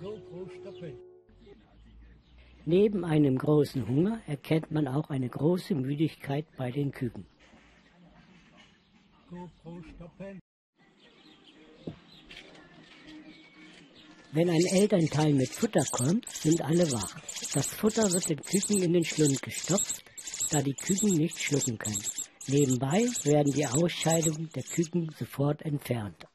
Neben einem großen Hunger erkennt man auch eine große Müdigkeit bei den Küken. Wenn ein Elternteil mit Futter kommt, sind alle wach. Das Futter wird den Küken in den Schlund gestopft, da die Küken nicht schlucken können. Nebenbei werden die Ausscheidungen der Küken sofort entfernt.